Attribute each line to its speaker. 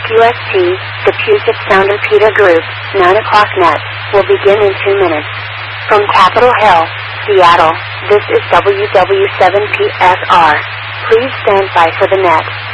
Speaker 1: WPST, the Puget Sound Repeater Group, 9 o'clock net, will begin in 2 minutes. From Capitol Hill, Seattle, this is WW7PSR. Please stand by for the net.